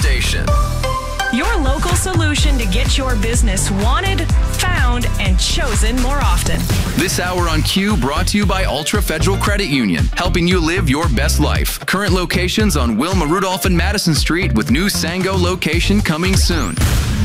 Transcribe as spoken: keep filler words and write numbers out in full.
station. Your local solution to get your business wanted, found, and chosen more often. This hour on Q brought to you by Ultra Federal Credit Union, helping you live your best life. Current locations on Wilma Rudolph and Madison Street with new Sango location coming soon.